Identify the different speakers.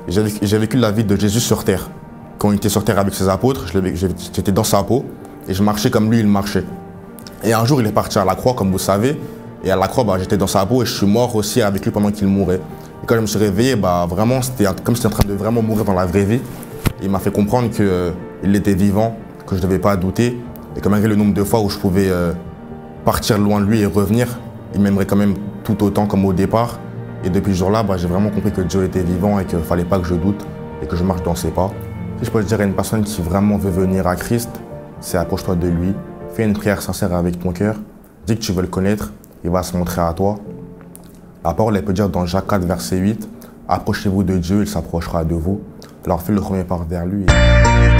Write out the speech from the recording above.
Speaker 1: J'ai vécu la vie de Jésus sur terre. Quand il était sur terre avec ses apôtres, j'étais dans sa peau et je marchais comme lui, il marchait. Et un jour, il est parti à la croix, comme vous savez. Et à la croix, j'étais dans sa peau et je suis mort aussi avec lui pendant qu'il mourait. Et quand je me suis réveillé, vraiment, c'était comme si j'étais en train de vraiment mourir dans la vraie vie. Il m'a fait comprendre qu'il était vivant, que je ne devais pas douter. Et que malgré le nombre de fois où je pouvais partir loin de lui et revenir, il m'aimerait quand même tout autant comme au départ. Et depuis ce jour-là, j'ai vraiment compris que Dieu était vivant et qu'il ne fallait pas que je doute et que je marche dans ses pas. Si je peux dire à une personne qui vraiment veut venir à Christ, c'est approche-toi de lui, fais une prière sincère avec ton cœur, dis que tu veux le connaître, il va se montrer à toi. La parole, elle peut dire dans Jacques 4, verset 8, « Approchez-vous de Dieu, il s'approchera de vous. » Alors fais le premier pas vers lui.